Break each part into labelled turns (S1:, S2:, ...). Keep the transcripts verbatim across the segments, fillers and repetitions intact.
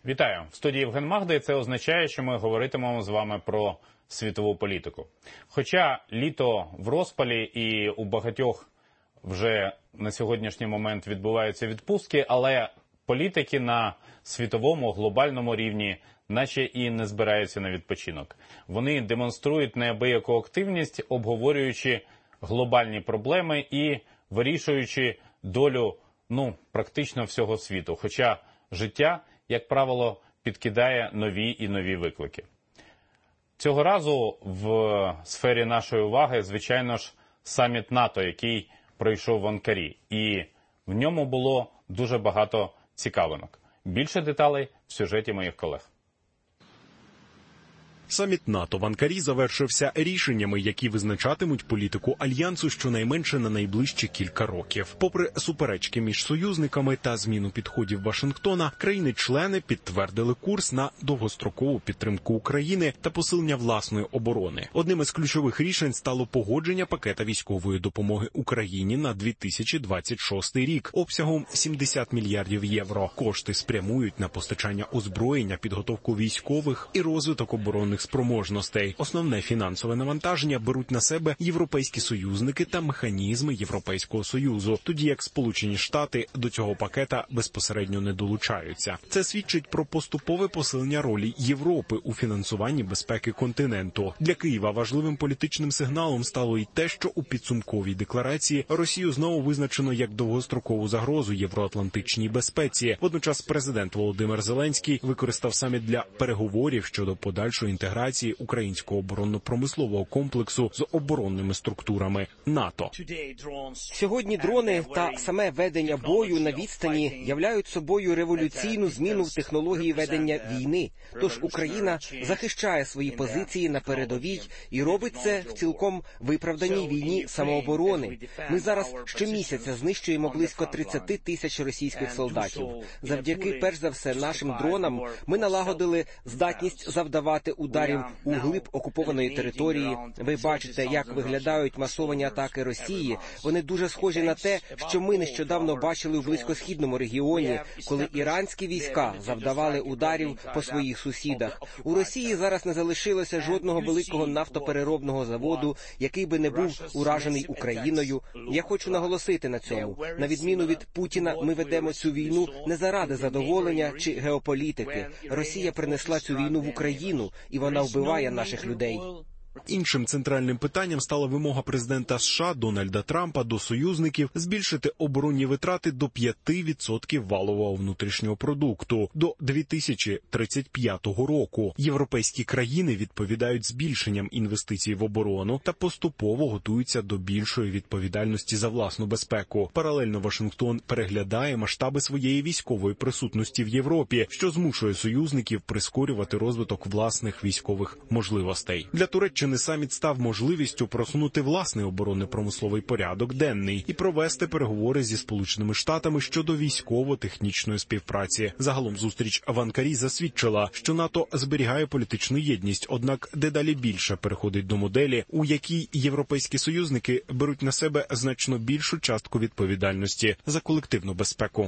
S1: Вітаю! В студії Євген Магда, і це означає, що ми говоритимемо з вами про світову політику. Хоча літо в розпалі і у багатьох вже на сьогоднішній момент відбуваються відпустки, але політики на світовому, глобальному рівні наче і не збираються на відпочинок. Вони демонструють неабияку активність, обговорюючи глобальні проблеми і вирішуючи долю, ну, практично всього світу. Хоча життя, як правило, підкидає нові і нові виклики. Цього разу в сфері нашої уваги, звичайно ж, саміт НАТО, який пройшов в Анкарі. І в ньому було дуже багато цікавинок. Більше деталей в сюжеті моїх колег.
S2: Саміт НАТО в Анкарі завершився рішеннями, які визначатимуть політику Альянсу щонайменше на найближчі кілька років. Попри суперечки між союзниками та зміну підходів Вашингтона, країни-члени підтвердили курс на довгострокову підтримку України та посилення власної оборони. Одним із ключових рішень стало погодження пакета військової допомоги Україні на дві тисячі двадцять шостий рік обсягом сімдесят мільярдів євро. Кошти спрямують на постачання озброєння, підготовку військових і розвиток оборонних спроможностей. Основне фінансове навантаження беруть на себе європейські союзники та механізми Європейського Союзу, тоді як Сполучені Штати до цього пакета безпосередньо не долучаються. Це свідчить про поступове посилення ролі Європи у фінансуванні безпеки континенту. Для Києва важливим політичним сигналом стало й те, що у підсумковій декларації Росію знову визначено як довгострокову загрозу євроатлантичній безпеці. Водночас президент Володимир Зеленський використав саміт для переговорів щодо подальшої інтеграції інтеграції українського оборонно-промислового комплексу з оборонними структурами НАТО.
S3: Сьогодні дрони та саме ведення бою на відстані являють собою революційну зміну в технології ведення війни. Тож Україна захищає свої позиції на передовій і робить це в цілком виправданій війні самооборони. Ми зараз щомісяця знищуємо близько тридцять тисяч російських солдатів. Завдяки, перш за все, нашим дронам ми налагодили здатність завдавати ударів у глиб окупованої території. Ви бачите, як виглядають масовані атаки Росії. Вони дуже схожі на те, що ми нещодавно бачили в близькосхідному регіоні, коли іранські війська завдавали ударів по своїх сусідах. У Росії зараз не залишилося жодного великого нафтопереробного заводу, який би не був уражений Україною. Я хочу наголосити на цьому. На відміну від Путіна, ми ведемо цю війну не заради задоволення чи геополітики. Росія принесла цю війну в Україну, і вона вбиває наших людей.
S2: Іншим центральним питанням стала вимога президента США Дональда Трампа до союзників збільшити оборонні витрати до п'яти відсотків валового внутрішнього продукту до дві тисячі тридцять п'ятого року. Європейські країни відповідають збільшенням інвестицій в оборону та поступово готуються до більшої відповідальності за власну безпеку. Паралельно Вашингтон переглядає масштаби своєї військової присутності в Європі, що змушує союзників прискорювати розвиток власних військових можливостей. Для Туреччини саміт став можливістю просунути власний оборонно-промисловий порядок денний і провести переговори зі Сполученими Штатами щодо військово-технічної співпраці. Загалом зустріч в Анкарі засвідчила, що НАТО зберігає політичну єдність, однак дедалі більше переходить до моделі, у якій європейські союзники беруть на себе значно більшу частку відповідальності за колективну безпеку.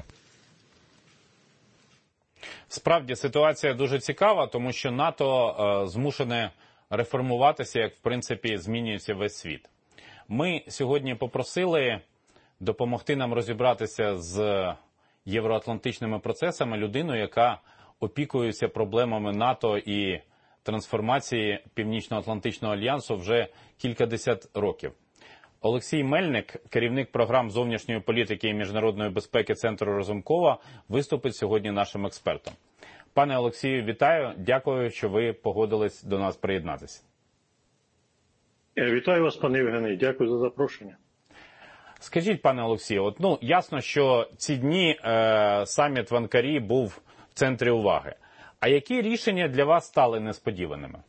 S1: Справді, ситуація дуже цікава, тому що НАТО е, змушене реформуватися, як, в принципі, змінюється весь світ. Ми сьогодні попросили допомогти нам розібратися з євроатлантичними процесами людину, яка опікується проблемами НАТО і трансформації Північно-Атлантичного альянсу вже кількадесят років. Олексій Мельник, керівник програм зовнішньої політики і міжнародної безпеки Центру Разумкова, виступить сьогодні нашим експертом. Пане Олексію, вітаю. Дякую, що ви погодились до нас приєднатися.
S4: Вітаю вас, пане Євгене. Дякую за запрошення.
S1: Скажіть, пане Олексію, от, ну, ясно, що ці дні е, саміт в Анкарі був в центрі уваги. А які рішення для вас стали несподіваними?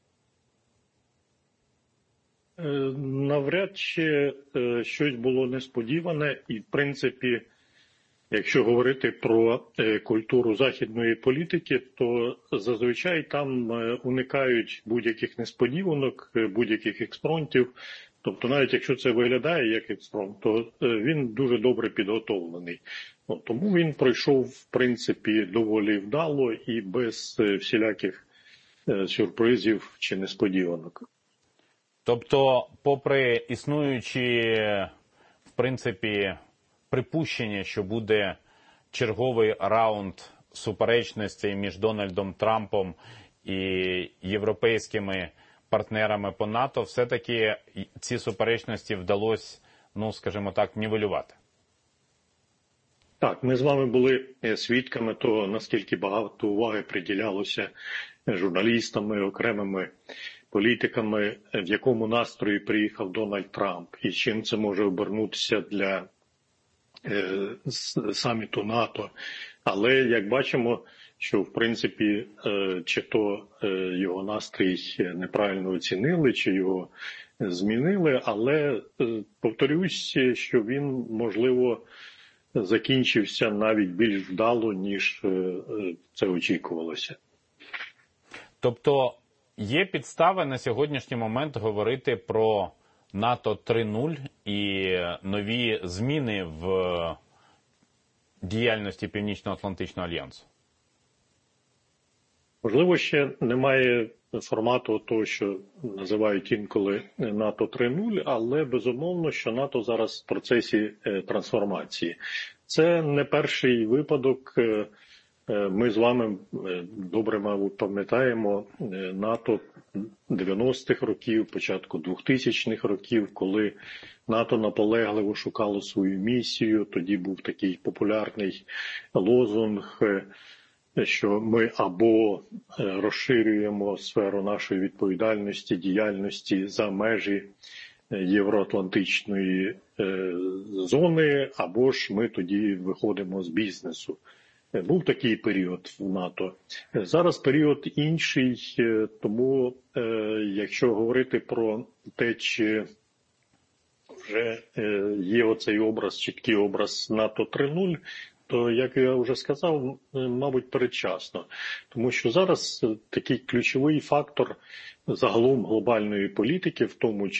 S4: Е, навряд чи е, щось було несподіване і, в принципі, якщо говорити про е, культуру західної політики, то зазвичай там е, уникають будь-яких несподіванок, е, будь-яких експромтів. Тобто навіть якщо це виглядає як експромт, то е, він дуже добре підготовлений. Ну, тому він пройшов, в принципі, доволі вдало і без всіляких сюрпризів чи несподіванок.
S1: Тобто, попри існуючі, в принципі, припущення, що буде черговий раунд суперечностей між Дональдом Трампом і європейськими партнерами по НАТО, все-таки ці суперечності вдалося, ну, скажімо так, нівелювати.
S4: Так, ми з вами були свідками того, наскільки багато уваги приділялося журналістами, окремими політиками, в якому настрої приїхав Дональд Трамп, і чим це може обернутися для е, саміту НАТО. Але, як бачимо, що, в принципі, е, чи то е, його настрій неправильно оцінили, чи його змінили, але е, повторюсь, що він, можливо, закінчився навіть більш вдало, ніж е, це очікувалося.
S1: Тобто, є підстави на сьогоднішній момент говорити про НАТО три нуль і нові зміни в діяльності Північно-Атлантичного альянсу?
S4: Можливо, ще немає формату того, що називають інколи НАТО три нуль, але безумовно, що НАТО зараз в процесі трансформації. Це не перший випадок. Ми з вами добре, мабуть, пам'ятаємо НАТО дев'яностих років, початку двохтисячних років, коли НАТО наполегливо шукало свою місію. Тоді був такий популярний лозунг, що ми або розширюємо сферу нашої відповідальності, діяльності за межі євроатлантичної зони, або ж ми тоді виходимо з бізнесу. Був такий період в НАТО. Зараз період інший, тому якщо говорити про те, чи вже є оцей образ, чіткий образ НАТО три нуль, то, як я вже сказав, мабуть, передчасно. Тому що зараз такий ключовий фактор загалом глобальної політики, в тому